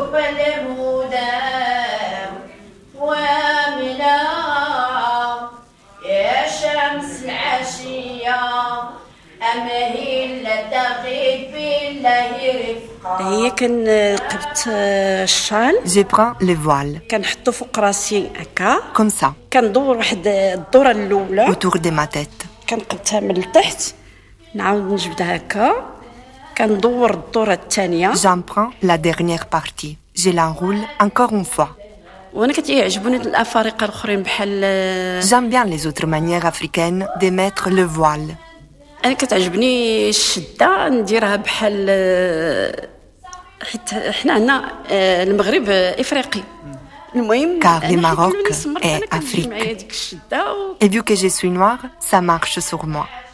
هي كنقبت الشال. Je prends le voile. كنحطو فوق راسي هكا. Comme ça. كندور واحد الدوره الاولى. Autour de ma tête. كنقبتها من التحت. نعاود نجبدها هكا. كندور الدوره الثانيه. J'en prends la dernière partie. Je l'enroule encore une fois. وانا كتعجبوني الافارقه الاخرين بحال. J'aime bien les autres manières africaines de mettre le voile. انا كتعجبني الشده نديرها بحال حيت حنا عندنا المغرب افريقي. المهم car le Maroc est Afrique. Et vu que je suis noire, ça marche sur moi.